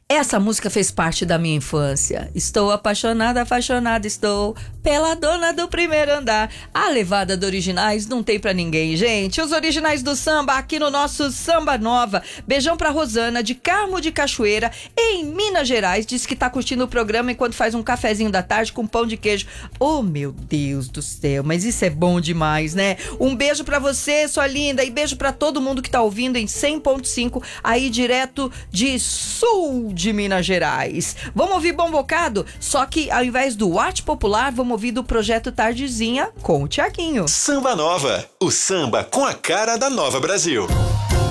Essa música fez parte da minha infância. Estou apaixonada, apaixonada estou pela dona do primeiro andar. A levada do Originais não tem pra ninguém, gente. Os Originais do Samba aqui no nosso Samba Nova. Beijão pra Rosana, de Carmo de Cachoeira, em Minas Gerais. Diz que tá curtindo o programa enquanto faz um cafezinho da tarde com pão de queijo. Oh, meu Deus do céu, mas isso é bom demais, né? Um beijo pra você, sua linda, e beijo pra todo mundo que tá ouvindo em 100.5, aí direto de Sul de Minas Gerais. Vamos ouvir Bom Bocado? Só que ao invés do arte popular, vamos ouvir do Projeto Tardezinha com o Tiaguinho. Samba Nova, o samba com a cara da Nova Brasil.